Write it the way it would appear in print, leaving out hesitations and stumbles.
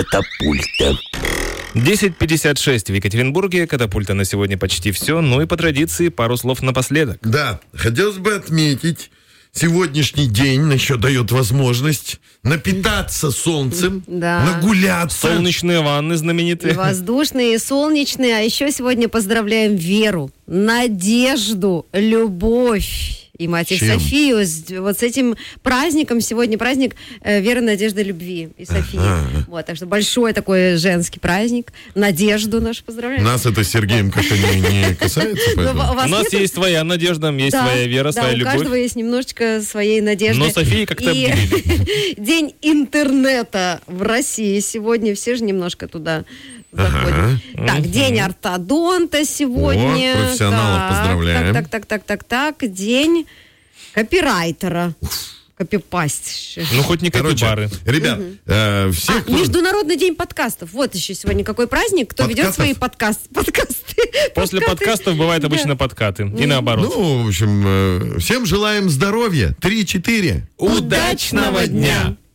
Катапульта. 10:56 в Екатеринбурге. Катапульта на сегодня почти все. Ну и по традиции пару слов напоследок. Да, хотелось бы отметить, сегодняшний день еще дает возможность напитаться солнцем, нагуляться. Солнечные ванны знаменитые. И воздушные, и солнечные. А еще сегодня поздравляем Веру, Надежду, Любовь и Матерь Софию. Вот с этим праздником. Сегодня праздник Веры, Надежды, Любви и Софии. Вот, так что большой такой женский праздник. Надежду нашу поздравляем. Нас это с Сергеем как-то не касается. У нас есть своя надежда, есть своя вера, своя любовь. У каждого есть немножечко своей надежды. Но Софии как-то обделили. День интернета в России сегодня. Все же немножко туда заходим. Так, день ортодонта сегодня. Вот, профессионалов поздравляем. Так. День копирайтера. Копипасть. Ну, хоть не копибары. Ребят, всех... Международный день подкастов. Вот еще сегодня какой праздник. Кто ведет свои подкасты? После подкастов бывают обычно подкаты. И наоборот. Ну, в общем, всем желаем здоровья. 3-4. Удачного дня!